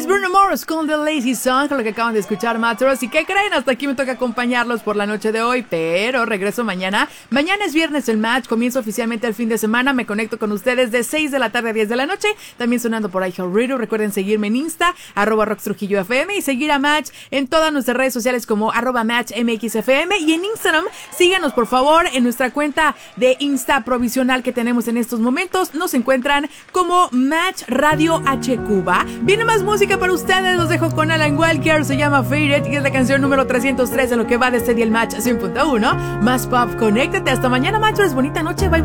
Es Bruno Mars con The Lazy Song, con lo que acaban de escuchar, Matros. ¿Y qué creen? Hasta aquí me toca acompañarlos por la noche de hoy, pero regreso mañana. Mañana es viernes el match, comienza oficialmente el fin de semana. Me conecto con ustedes de 6 de la tarde a 10 de la noche. También sonando por iHeartRadio. Recuerden seguirme en Insta, @RoxTrujilloFM, y seguir a Match en todas nuestras redes sociales como @MatchMXFM. Y en Instagram, síganos por favor en nuestra cuenta de Insta provisional que tenemos en estos momentos. Nos encuentran como Match Radio H Cuba. Viene más música para ustedes, los dejo con Alan Walker, se llama Faded y es la canción número 303 de lo que va de este día el Match 100.1. Más pop, conéctate, hasta mañana, Matchers, bonita noche, bye.